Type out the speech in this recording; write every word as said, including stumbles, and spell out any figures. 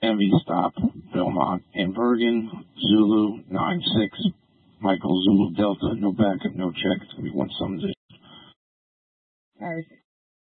M V stop, Belmont and Bergen, Zulu nine six, Michael Zulu Delta, no backup, no check. It's going to be one seven zero. Harrison.